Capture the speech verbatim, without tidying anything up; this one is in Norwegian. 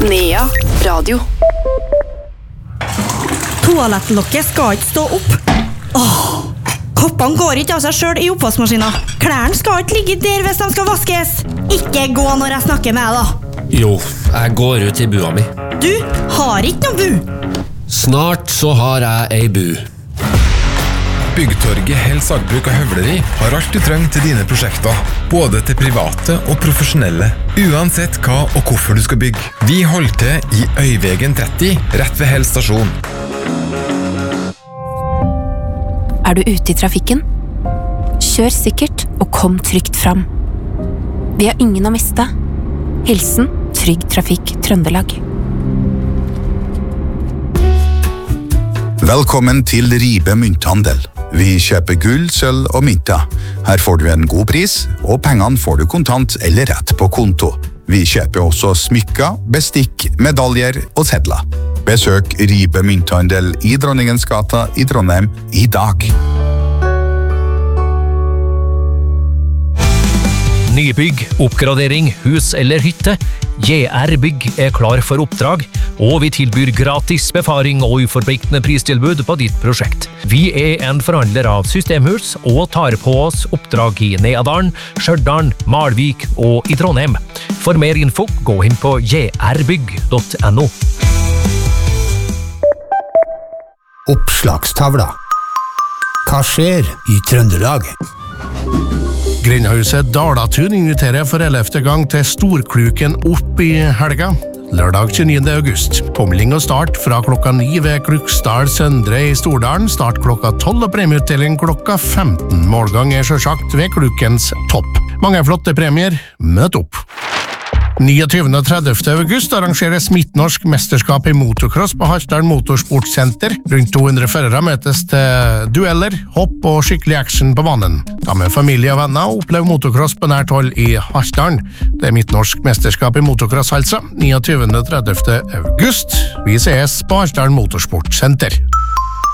Nea Radio. Toalettlokket skal ikke stå opp. Åh, koppene går ikke av seg selv i oppvaskmaskinen. Klærne skal ikke ligge der hvis de skal vaskes. Ikke gå når jeg snakker med deg da. Jo, jeg går ut i bua mi. Du har ikke noe bu. Snart så har jeg ei bu. Byggtorget Hell Sagbruk og Høvleri har alt du trenger til dine prosjekter, både til private og profesjonelle, uansett hva og hvorfor du skal bygge. Vi holder til i Øyvegen tretti, rett ved Hell stasjon. Er du ute i trafikken? Kjør sikkert og kom trygt fram. Vi har ingen å miste. Hilsen Trygg Trafikk Trøndelag. Velkommen til Ribe Mynthandel. Vi kjøper gull, sølv og mynter. Her får du en god pris, og pengene får du kontant eller rett på konto. Vi kjøper også smykker, bestikk, medaljer og sedler. Besøk Ribe Mynthandel i Dronningens gata i Trondheim i dag. Nybygg, oppgradering, hus eller hytte. J R Bygg er klar for oppdrag, og vi tilbyr gratis befaring og uforpliktende pristilbud på ditt prosjekt. Vi er en forhandler av systemhus og tar på oss oppdrag i Neadalen, Stjørdalen, Malvik og i Trondheim. For mer info, gå inn på j r bygg punktum n o. Oppslagstavla. Hva skjer i Trøndelag? Grindhuset Dalatun inviterer for ellevte gang til Storkluken opp i helga. Lørdag tjueniende august. Påmelding og start fra klokka ni ved Kluksdal Søndre i Stordalen. Start klokka tolv og premieutdeling klokka femten. Målgang er selvsagt ved Klukens topp. Mange flotte premier. Møt opp! niogtyvende og tredivte august arrangeres Midtnorsk mesterskap i motocross på Haltdalen Motorsportsenter. Rundt to hundre førere møtes til dueller, hopp og skikkelig action på banen. Ta med familie og venner og opplev motocross på nært hold i Haltdalen. Det er Midtnorsk mesterskap i motocross altså, niogtyvende og tredivte august. Vi ses på Haltdalen Motorsportsenter.